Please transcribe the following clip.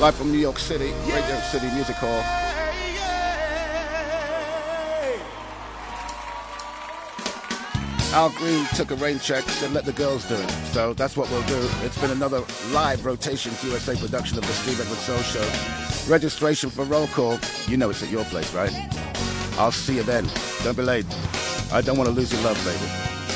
Live from New York City, Radio City Music Hall. Al Green took a rain check, said let the girls do it. So that's what we'll do. It's been another live Rotations USA production of the Steve Edwards Soul Show. Registration for roll call, you know it's at your place, right? I'll see you then. Don't be late. I don't want to lose your love, baby.